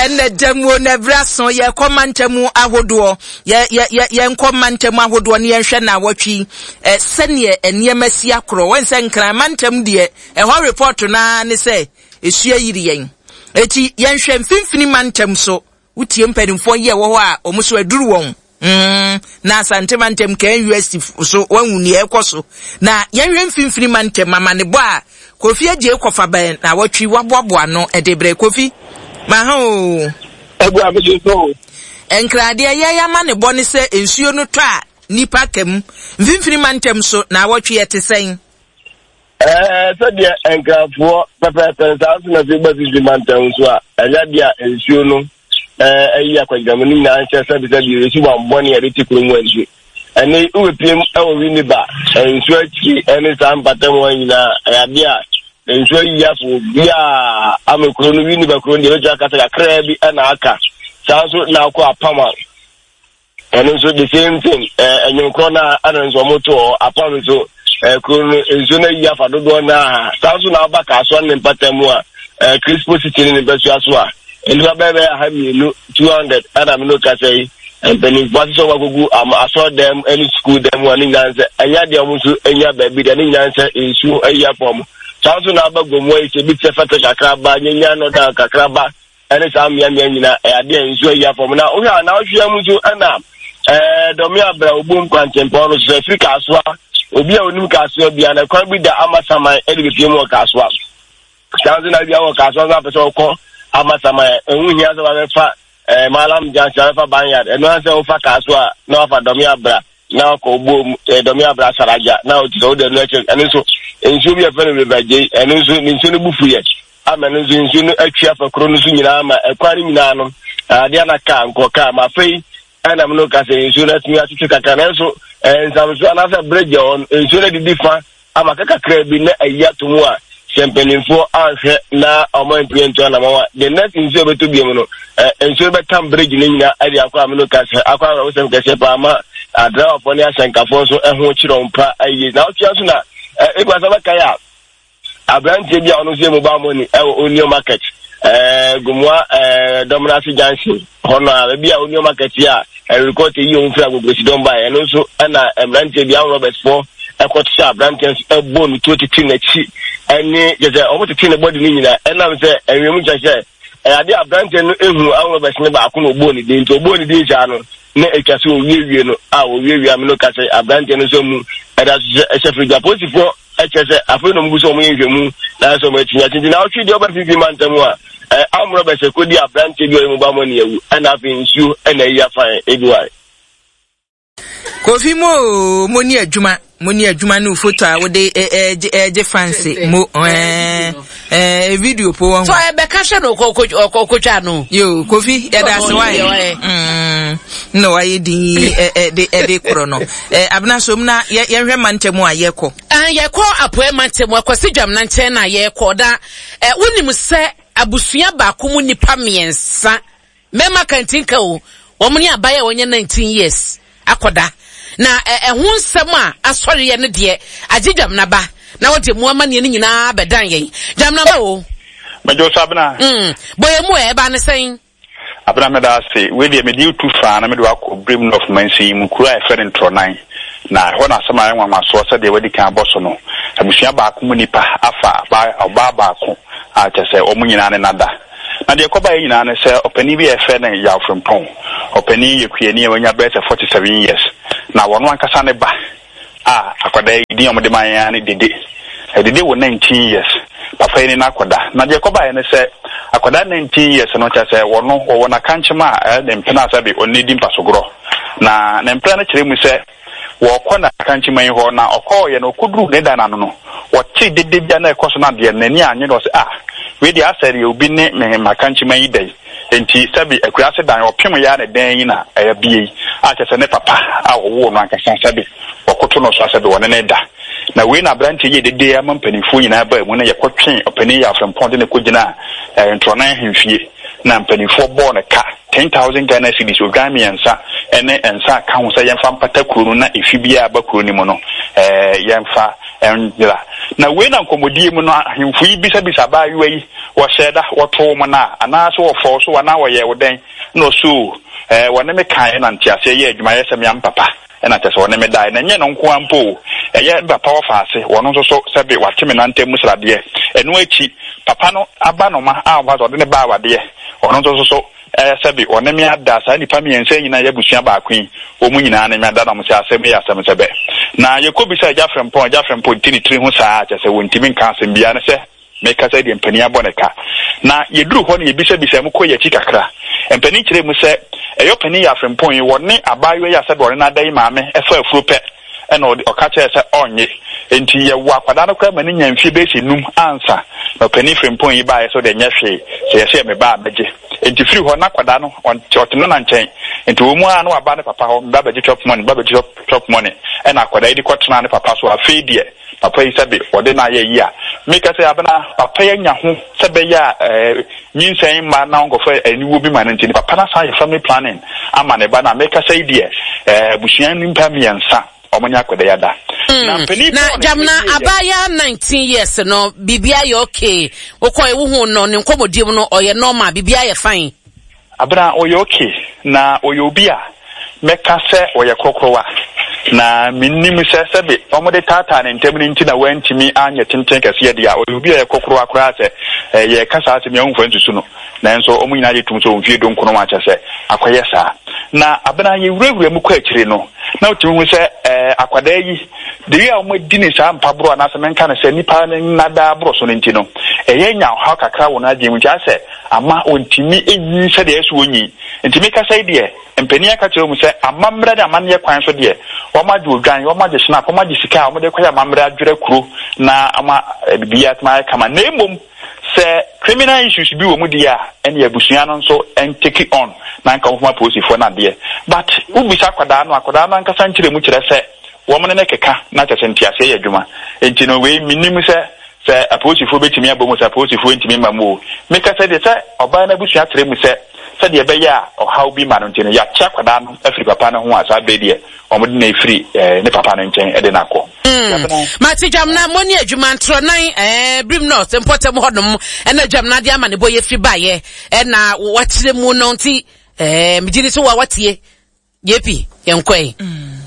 ene demu na braso ye komantemu ahodo ye nkomantemu ahodo ne yenhwe na awotwi sene eniemasi akro wense nkran mantem de ho report na ne se esua yiri yen eti yenhwe mfimfini mantem so utie mpanimfo ye wo ho a omuso aduru won na asante mantem kan UST so wanwuni ekoso na yenhwe mfimfini mantem amanebo a Kofi aje kofa ban na watwi waboaboa no edebre Kofi ma ho ebu abejo so enkrade ya ma ne bone se ensuo no to a nipa kam mfimfini mantem so na watwi etesen so dia enkrafo pepe sanso na se bazi mantem so a enya dia ensuo no ayi akwadam ni na anche se bi esi wa mbone ya retikuru nwanji ene uwepiem awowi ni ba ensuo chi ene san patam wanyina abia ensuo yafo bia amekuro no wi ni ba kuro ndi eja kasa kakra bi ana aka sanso na akọ apama ene so the same thing enyenkro na ana nso moto apama so kuro ensuo na yafa dodo na sanso na abaka aso ne patam a crispo city ni besu aso a elu bebe ha mienu 200 ana me no kasai and then what so wagugu I saw them any school them one nyanse anya de omusu anya baby de nyanse ensu aya pom sanso na abagomo ise bi tefete kakra ba nyanya no da kakra ba ene sam ya nyina ade ensu aya pom na ohia na ohia musu ana domi abra obum kwantempo no so Africa aso obi a onim kaso bia na kwa bi da amasama ede bi mu kaso sanso na bia wo kaso na pese okọ amasama enhia so ba fa malam jancha fa banyard eno anse ofa kaswa na ofa domi abra na ko bo domi abra saraja na o ti so de no eche eno so ensu bi afa ne bebaje eno so nsu ne bufu ye amene nsu no atwa afa kro no so nyina ama ekwari nyina no ade ana ka nko ka ma fei ana mno ka se nsu na tumi atutu kaka na so nsamso ana fa bridge on nsu ne didi fa ama kaka kra bi na ayato mu a Championfo anse na omanpiento na mawa the next nso beto biemu no nso betam bridge ni nyina ade akwa amno kase akwa wo sem kase pa ma adra oponi asenkafo so eho chiro mpa aye na otia so na ekwasa bakaya abrantie bia ono se mobile money onio market gumwa dominasi jansi hono bia onio market ya record yi on fra go president ba eno so na abrantie bia Robert for ekotcha abrantie ebonu 20 na chi eni je omo tete ne body ni nyina enam se enwemu chache ade abrantie no ehu awro besne ba akọ no oboni de nto oboni de ja no na etwase owie no a owie amino ka se abrantie no so mu eda se frija posifo echese afo no mguso omo yenhwemu na so mo etinya tinti na otwi de oba fifi mantamu a amro bese kodi abrantie bi omo ba mo ne ewu na afi nsu na iya fan eduai Kofi mo ni adwuma no photo a wo de eje fancy mo video po won so e be ka hwe no kokotwa no yo Kofi ya da se why no why di kro no abna so na ye hwe mantemu a yekọ apoe mantemu akwasi dwam na nche na yekọ da wonim se abusua ba ko mu nipa miensa mema kantinka o womni abaye wonye 19 years akoda na ehun nsem a asori ye ne de agidwam na ba na wote mu amane ne nyina bedan yen dwam na ba o majo sabna boye mu e ba ne sen abna me da se we de me di tu fa na me do akọ brim of mansi mu kura e fere ntronan na ho na sama enwa maso se de wadi kan boso no abusua ba ko mu nipa afa ba ko a chese o mu nyina ne nada na de koba nyina ne se opani bi e fe ne ya frempon opani ye kuani e wanya bese 47 years na wono ankasa ne ba akwada idi omde man ne dede wo 19 years papa ni na akwada na de koba ne se akwada 19 years no cha se wono wo na kanchema de mpena sabe onidi mpasogro na mpena na kire mu se wo kona kanchema yi ho na okọ ye no kudru ne da na no wo ti dede bia na ekoso na de nani anye no se we di asari obi ne me makanchema yi dai enti sabi akurase dan opem ya ne dan yi na bie chese ne papa wo no ankasa sabi okoto no so sabi wona ne da na we na branche ye dede ama mpanifo nyina ba mu na yekotwe opani ya frempon de ne kogina ntrona hemfie na mpanifo bo ne ka 10,000 Ghana cedis o Ghana yansa ene ensa ka ho say yemfa mpata kuro na efibia aba kuro ni mo no yemfa enjira na we na nkomodie mu no ahemfu yi bisa ba yi wo sheda wo to mo na ana so wo fo so wana wo ye wo den no so wone me kan na ntiase ye adwuma ye se me ampapa na tese wone me dai na nye no nko ampo ye ba power fase wono so sebe wateme na ntem srade enu achi papa no aba no ma awazo de ne ba wade wono so sebe wone me ada sa nipa me ense nyina ya busua ba akwen omu nyina na me ada na mo se asem ya asem sebe na ye ko bisa jafrempo tini ho saa tese wontimi nka asem bia ne se meka say de mpani aboneka na yeduru ho ne yebisa mu ko ye chi kakra mpani kire mu se eyo pani ya frempon yi woni abayo ya se bore na dai maame efa afuro ena oka che se onye enti ye wa kwada no kwa mani nyamfie be se num ansa na pani frempon yi ba ye so de nyehwe se ye se me ba beje enti free ho na kwada no oteno na nchen enti wo mu anu aba ne papa ho ba beje chop money ena kwada yi kwatena ne papa so afedie papa yi sabe ode na ye yi a meka say abana papa ya nya ho sabe ya nyinsen ma na ngofo aniwo bi ma nti papa na say family planning ama ne ba na meka say die busuan nimpa miensa omonya kwada ya da na jamna abaya 19 years no bibia ye okay okoy wo hu no ne nkomodiem no oye normal bibia ye fine abana oye okay na oye obi a meka say oye kokrowa na minnim se sebe omode tata ne ntemni nti na wantimi anya tenten kase dia obi ye kokro akora se ye kasa ase me onfo ntusu no nanso omu nyina ye tum so onfie don kono ma chese akoye sa na abana ye wurewure mu kwa akire no na otimu se akwada yi de ya omodi ni sa mpabro na se menka na se nipa na da bro so nti no ye nya ha kakra wona agye mu chase ama ontimi enyi se de yeso onyi ntimi kasa ide empeni aka kire mu se amamra de amane kwan so de wamaji ogan wamaji snap wamaji sika wamde kwaya mamra adwere kuro na ama bibia tma kama na emom se criminal issues bi wo mu dia ene abusua no so and take it on na nka wo police for na de but ubisa akwada no nkasa nkire mu kire se wo mo ne keka na tese ntiase ye adwuma enti no we minim se police for betimi abomu se police for ntimi mamu meka se de se oba na busua tere mu se de be ya o how bi ma no ntino ya cha kwada no afri papa no ho asa be de omode na efri ne papa no nchen ede na ko mati jamna moni adwuma ntro nan brim north importem hodom ena jamna de ama ne boye fi baye na watire mu no nti mjini so wa watie yepi yenkoi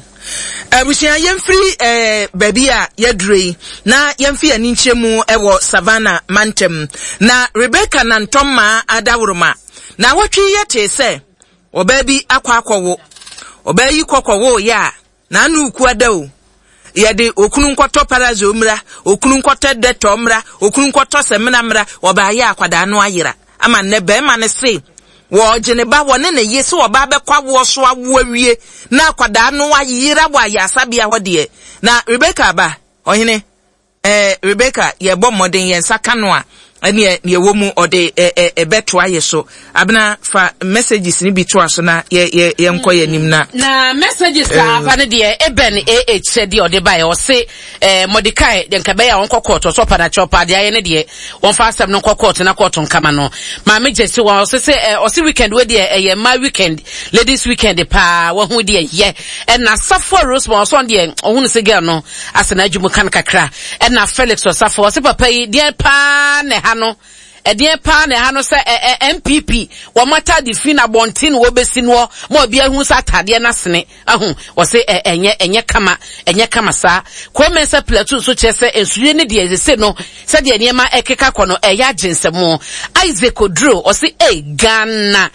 abusia yemfiri baby a yedrei na yemfi ani nchemu ewo savannah mantem na Rebecca Nantoma adawroma na watwi yete se obabi akwakowo obayi kokwowo ya na anu ku adawo yede okunu nkoto parazo mra okunu nkoto deto mra okunu nkoto semna mra obaya akwada anu ayira ama ne be ma ne se wo gene ba wone ne yesi oba be kwawo so awo awie na akwada anu ayira wa ya sabia hode na Rebecca ba ohene Rebecca ye bɔ modern ye nsaka no a ene ye wo mu ode beto aye so abna fa messages ni bi to aso na ye nkoye nim na messages afa ne de eben said de ode ba ye o se Mordecai de nkabe ya won kokot so pa na chopa de aye ne de won fa asem no kokot na kokot nkama no ma me jesi wa o se weekend we de ye my weekend ladies weekend pa wo hu de ye na Safo Rose mo so de ohun se girl no asena adwumu kan kakra na Felix Osafo o se papa yi de pa ne hano edie pa ne hano se MPP wo mata di fina bontin wo besi no mo bia hu sa tade na sene ahu wo se enye kama sa ko mensa platoon so chese ensuye ne de se no se de niema ekeka kono eya ginsemo Isaac Odro o se Ghana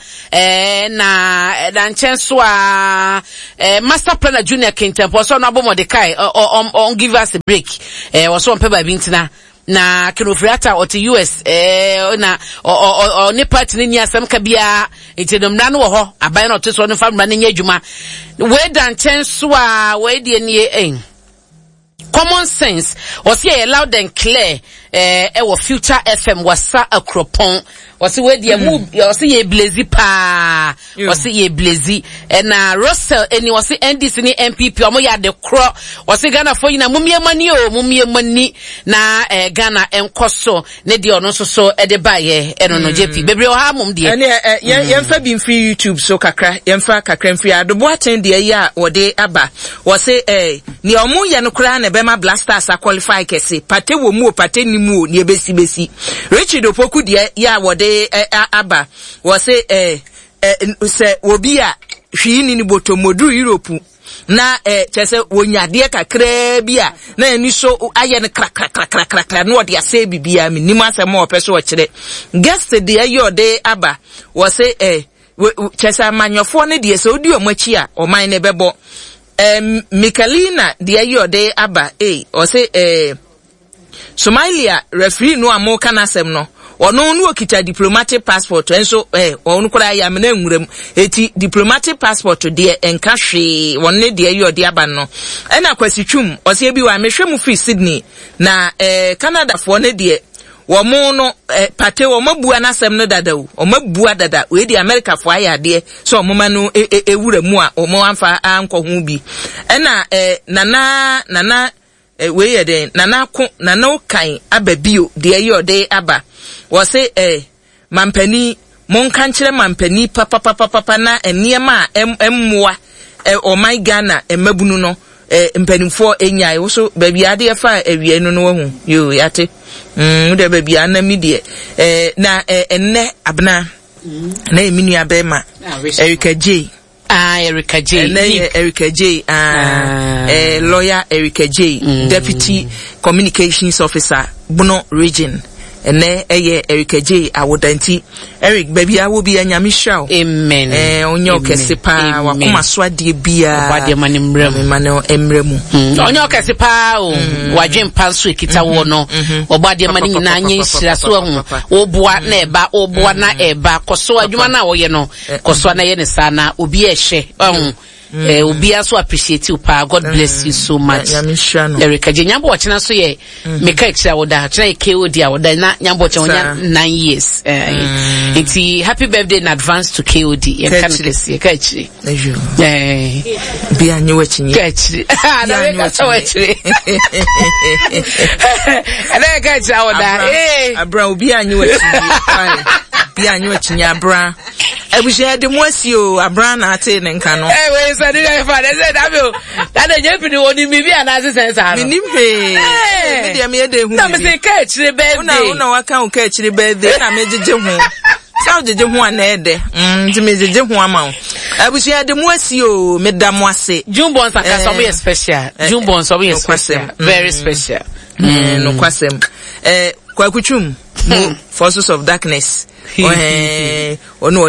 na nchenso a master planner junior Kintempo so no Mordecai on give us a break wo so on ba bintina na kinofriata oti US na ne party ni asem ka bia etedom na no ho aban na oteso no famra na nya adwuma we dan chenso a we de nie common sense o se loud and clear ewo Future FM wasa akropon wasi we de mu wasi ye blazy pa wasi ye blazy na Russell eni wasi NDC ni MPP omo ya de kro wasi Ghana fo yina mumie mani na Ghana enkoso ne de ono so de baye eno no JP bebre o ha mum de yemfa bi mfi YouTube so kakra yemfa kakra mfi adobo aten de ya wode aba wasi ni omo ye no kra na be ma Blasters a qualify kese pate wo mu pate ni mu ni besi Richard Opoku de ya wode aba wasi se obi a hwini ni botomodu Europe na chese wonyade kakra bia na ani so aye ne krakrakrakrakrakra no de ase bibia mi ni masem o peso o kire guest de ayode aba wo se chese amanyofo ne de se odi omachi a o man ne bebo Mikalina de ayode aba o se Somalia referee no amoka nasem no ono nu okita diplomatic passport enso onu kura ya mena nwuram eti diplomatic passport de enka hwe wonne de ayode aba no ena kwasitwum o se bi wa mehwemu fi Sydney na Canada fo ne de wo mo no pate wo mabua nasem no dada o mabua dada we di America fo ayade so o moma no ewura mu a o mo amfa anko hu bi ena nana we ye den nana okan ababio de ayode aba wo se mampani monka nkire mampani papa na eniema emmoa o my Ghana emabunu no mpanimfo enyai wo so baby ade efa awie no no hu yo yate de baby anami de na enne abna na eminu abema Erica J Erica J. Erica J. Lawyer Erica J. Deputy Communications Officer, Bono Region. Ene Erica J. Awodanti. Eric, baby, I will be a nyamisha. Amen. Onyo kesepa wakuma swadi bia. Wadi manimremu. Mano emremu. Onyo kesepa wajim pansu ikita wono. Wabadi mani na nyinshira suwa obua na eba, obua na eba. Kosoa juma na oyeno. Kosoa na yene sana. Ubi eshe. Ubi also appreciate you pa. God bless you so much. Erica J. Nyambo wachina so ye. Meka ekshira woda. China ye KOD woda. Na nyambo wachina 9 years. It's happy birthday in advance to KOD. Yeka ekshiri. Bia nyewe chinye. Yeka ekshiri. Na weka wachiri. Na yeka ekshira woda. Abra ubi anyewe chinye. Bia nyewe chinye abra. Ebushe de mwesi o abra na ate ne nka no. We so dey fa dey say that me. That dey jepini woni mi bi anaze sense ha no. Minim he. Me dey me dey hu. Na me say ka chire birthday. Una waka hu ka chire birthday na me jeje hu. Sa jeje hu ana ede. Nti me jeje hu ama hu. Ebushe de mwesi o me da mo ase. Jumbo nsaka so be special. Jumbo so be special. Very special. No kwasem. Kwa kuchum. Forces of darkness. Ono